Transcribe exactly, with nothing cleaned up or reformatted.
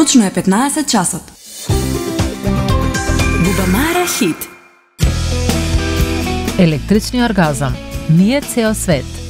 Точно е петнаесет часот. Бубамара хит. Електрични оргазам. Ние цел свет.